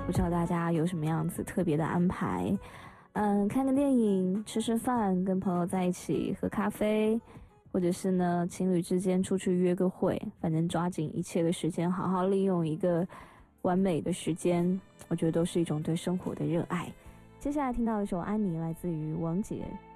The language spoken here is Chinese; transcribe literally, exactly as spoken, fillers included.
不知道大家有什么样子特别的安排？嗯，看个电影，吃吃饭，跟朋友在一起喝咖啡，或者是呢，情侣之间出去约个会，反正抓紧一切的时间，好好利用一个完美的时间，我觉得都是一种对生活的热爱。接下来听到一首《安妮》，来自于王杰。